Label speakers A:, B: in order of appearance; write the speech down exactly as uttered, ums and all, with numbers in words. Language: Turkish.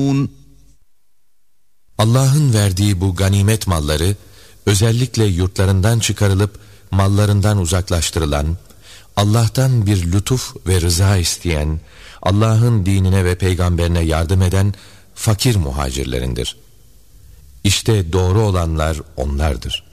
A: Allah'ın verdiği bu ganimet malları, özellikle yurtlarından çıkarılıp mallarından uzaklaştırılan, Allah'tan bir lütuf ve rıza isteyen, Allah'ın dinine ve peygamberine yardım eden fakir muhacirlerindir. İşte doğru olanlar onlardır.